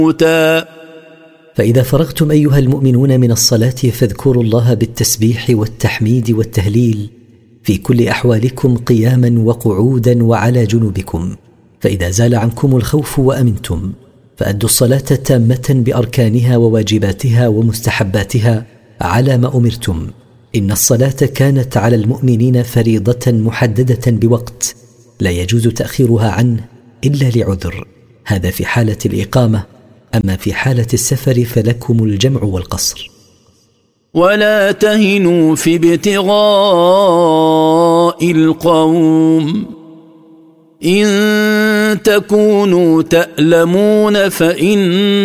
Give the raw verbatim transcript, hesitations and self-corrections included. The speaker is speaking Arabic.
فإذا فرغتم أيها المؤمنون من الصلاة فاذكروا الله بالتسبيح والتحميد والتهليل في كل أحوالكم قياما وقعودا وعلى جنوبكم. فإذا زال عنكم الخوف وأمنتم فأدوا الصلاة تامة بأركانها وواجباتها ومستحباتها على ما أمرتم. إن الصلاة كانت على المؤمنين فريضة محددة بوقت لا يجوز تأخيرها عنه إلا لعذر، هذا في حالة الإقامة. أما في حالة السفر فلكم الجمع والقصر. ولا تهنوا في ابتغاء القوم إن تكونوا تألمون فإن